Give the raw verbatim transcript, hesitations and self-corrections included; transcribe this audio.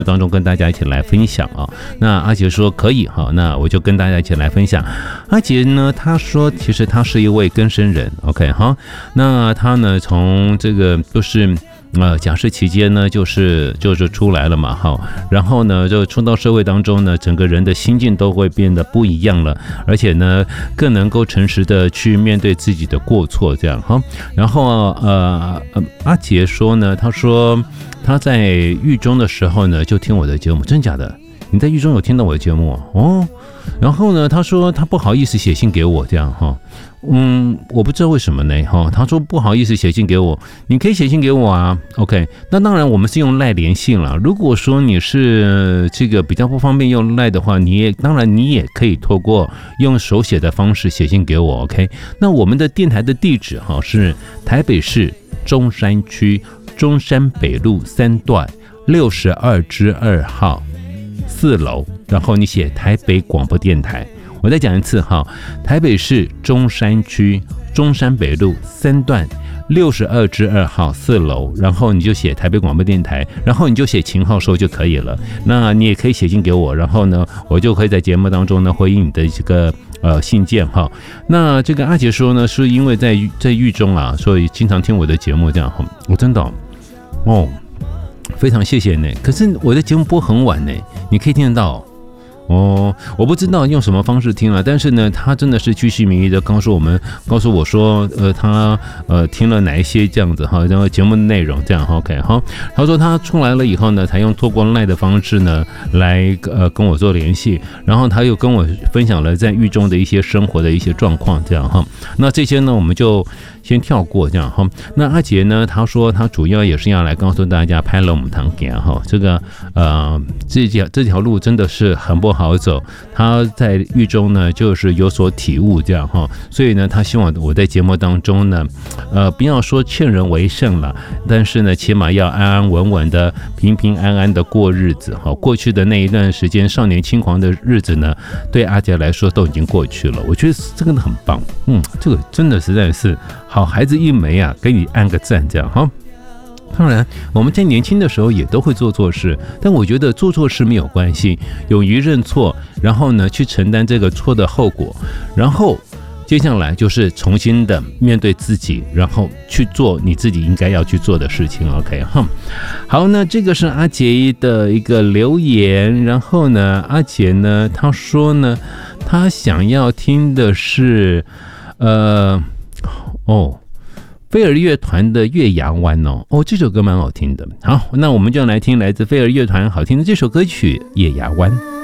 当中跟大家一起来分享啊。那阿杰说可以哈，那我就跟大家一起来分享。阿杰呢，他说其实他是一位更生人 ，OK 哈，那他呢从这个就是呃假释期间呢，就是就是出来了嘛哈，然后呢就冲到社会当中呢，整个人的心境都会变得不一样了，而且呢更能够诚实的去面对自己的过错这样哈。然后呃呃阿杰说呢，他说他在狱中的时候呢就听我的节目，真假的？你在狱中有听到我的节目哦？然后呢，他说他不好意思写信给我这样哈。嗯，我不知道为什么呢哈。他说不好意思写信给我，你可以写信给我啊。OK， 那当然我们是用赖联信了。如果说你是这个比较不方便用赖的话，你也当然你也可以透过用手写的方式写信给我。OK， 那我们的电台的地址哈是台北市中山区中山北路三段六十二之二号四楼，然后你写台北广播电台。我再讲一次哈，台北市中山区中山北路三段六十二之二号四楼，然后你就写台北广播电台，然后你就写秦昊说就可以了。那你也可以写信给我，然后呢，我就可以在节目当中呢回应你的这个呃信件哈。那这个阿杰说呢，是因为在在狱中啊，所以经常听我的节目这样哈。我真的哦，非常谢谢呢。可是我的节目播很晚呢，你可以听得到。哦，我不知道用什么方式听了，但是呢，他真的是居心民意的告诉我们，告诉我说，呃，他呃听了哪一些这样子哈，然后节目的内容这样 ，OK 哈。他说他出来了以后呢，才用透过 LINE 的方式呢来呃跟我做联系，然后他又跟我分享了在狱中的一些生活的一些状况这样哈。那这些呢，我们就先跳过这样哈。那阿杰呢，他说他主要也是要来告诉大家，拍了我们堂给哈，这个呃这条这条路真的是很不好。好走，他在狱中呢，就是有所体悟这样哈，所以呢，他希望我在节目当中呢，呃，不要说劝人为圣了，但是呢，起码要安安稳稳的、平平安安的过日子哈。过去的那一段时间少年轻狂的日子呢，对阿杰来说都已经过去了。我觉得这个很棒，嗯，这个真的实在是好孩子一枚啊，给你按个赞这样哈。当然，我们在年轻的时候也都会做错事，但我觉得做错事没有关系，勇于认错，然后呢去承担这个错的后果，然后接下来就是重新的面对自己，然后去做你自己应该要去做的事情。OK 哈，好，那这个是阿杰的一个留言，然后呢，阿杰呢他说呢，他想要听的是，呃，哦。飞儿乐团的《月牙湾》哦，哦，这首歌蛮好听的。好，那我们就来听来自飞儿乐团好听的这首歌曲《月牙湾》。